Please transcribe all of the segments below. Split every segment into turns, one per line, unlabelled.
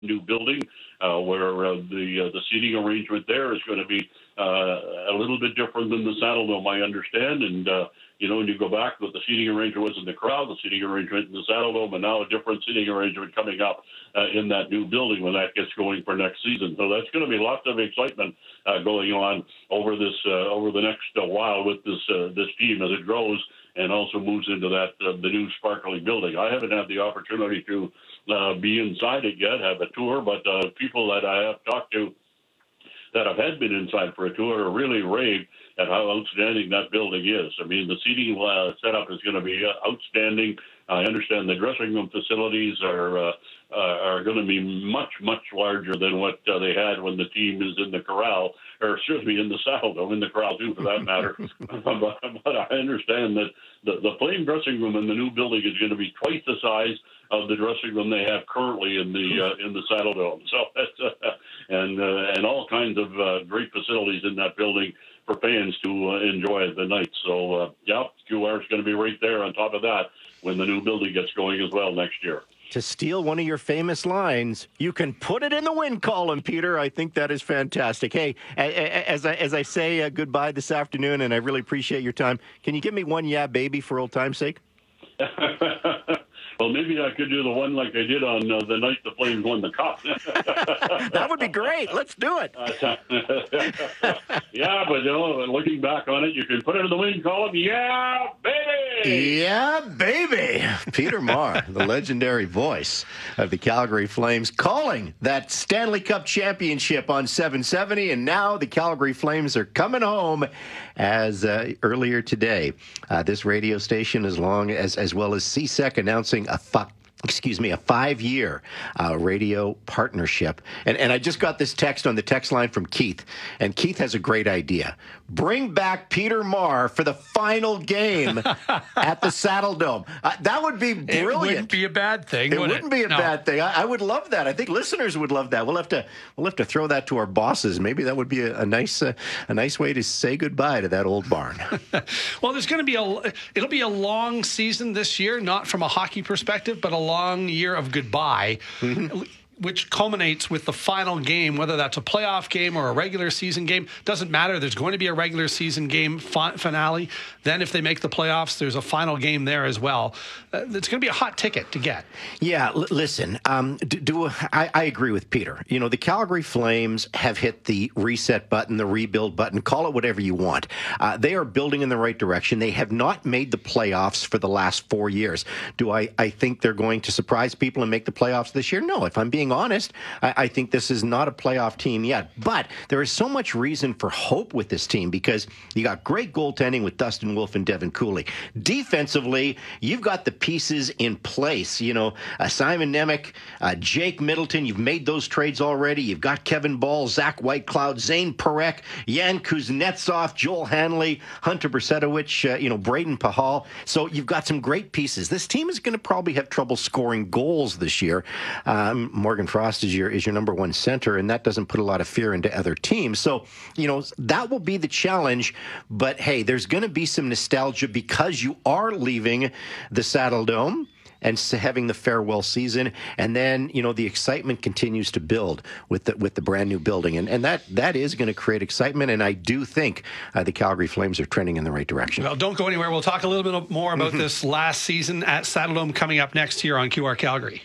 new building where the seating arrangement there is going to be a little bit different than the Saddle Dome, I understand. And, when you go back, what the seating arrangement was in the Corral, the seating arrangement in the Saddle Dome, and now a different seating arrangement coming up in that new building when that gets going for next season. So that's going to be lots of excitement going on over the next while with this team as it grows and also moves into that the new sparkling building. I haven't had the opportunity to be inside it yet, have a tour, but people that I have talked to that have had been inside for a tour are really raved at how outstanding that building is. I mean, the seating setup is going to be outstanding. I understand the dressing room facilities are going to be much, much larger than what they had when the team is in the Corral, or excuse me, in the Saddle Dome, in the Corral too, for that matter. but I understand that the Flame dressing room in the new building is going to be twice the size of the dressing room they have currently in the Saddle Dome. So that's and all kinds of great facilities in that building for fans to enjoy the night. So QR is going to be right there on top of that when the new building gets going as well next year.
To steal one of your famous lines, you can put it in the win column, Peter. I think that is fantastic. Hey, as I say goodbye this afternoon, and I really appreciate your time, can you give me one yeah, baby, for old time's sake?
Well, maybe I could do the one like I did on the night the Flames won the Cup.
That would be great. Let's do it.
Yeah, but looking back on it, you can put it in the win column. Yeah, baby.
Yeah, baby. Peter Maher, the legendary voice of the Calgary Flames, calling that Stanley Cup championship on 770, and now the Calgary Flames are coming home. As earlier today, this radio station, as well as CSEC, announcing a 5-year radio partnership. And I just got this text on the text line from Keith, and Keith has a great idea. Bring back Peter Maher for the final game at the Saddle Dome. That would be brilliant.
It wouldn't be a bad thing.
It wouldn't be a bad thing. I would love that. I think listeners would love that. We'll have to throw that to our bosses. Maybe that would be a nice way to say goodbye to that old barn.
Well, it'll be a long season this year, not from a hockey perspective, but a long year of goodbye. Mm-hmm. Which culminates with the final game, whether that's a playoff game or a regular season game. Doesn't matter. There's going to be a regular season game finale. Then if they make the playoffs, there's a final game there as well. It's going to be a hot ticket to get.
Yeah, listen, I agree with Peter. The Calgary Flames have hit the reset button, the rebuild button, call it whatever you want. They are building in the right direction. They have not made the playoffs for the last 4 years. Do I think they're going to surprise people and make the playoffs this year? No, if I'm being honest, I think this is not a playoff team yet. But there is so much reason for hope with this team because you got great goaltending with Dustin Wolf and Devin Cooley. Defensively, you've got the pieces in place. Simon Nemec, Jake Middleton, you've made those trades already. You've got Kevin Ball, Zach Whitecloud, Zane Parekh, Jan Kuznetsov, Joel Hanley, Hunter Brzezinski, Braden Pahal. So you've got some great pieces. This team is going to probably have trouble scoring goals this year. Morgan Frost is your number one center, and that doesn't put a lot of fear into other teams. So, that will be the challenge. But, hey, there's going to be some nostalgia because you are leaving the Saddle Dome and having the farewell season. And then, the excitement continues to build with the brand new building. And that is going to create excitement. And I do think the Calgary Flames are trending in the right direction.
Well, don't go anywhere. We'll talk a little bit more about this last season at Saddle Dome coming up next year on QR Calgary.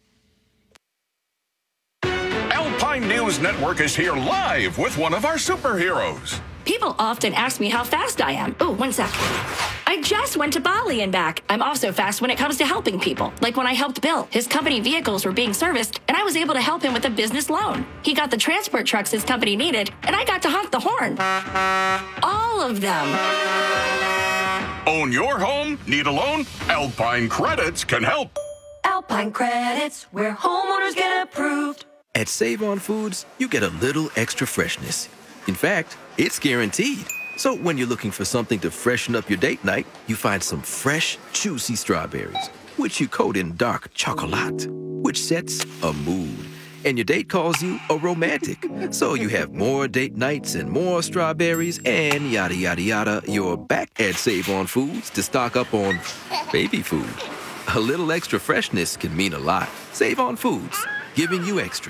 Alpine News Network is here live with one of our superheroes.
People often ask me how fast I am. Oh, 1 sec. I just went to Bali and back. I'm also fast when it comes to helping people. Like when I helped Bill. His company vehicles were being serviced, and I was able to help him with a business loan. He got the transport trucks his company needed, and I got to honk the horn. All of them.
Own your home? Need a loan? Alpine Credits can help.
Alpine Credits, where homeowners get approved.
At Save On Foods, you get a little extra freshness. In fact, it's guaranteed. So when you're looking for something to freshen up your date night, you find some fresh, juicy strawberries, which you coat in dark chocolate, which sets a mood. And your date calls you a romantic. So you have more date nights and more strawberries and yada, yada, yada. You're back at Save On Foods to stock up on baby food. A little extra freshness can mean a lot. Save On Foods. giving you extra.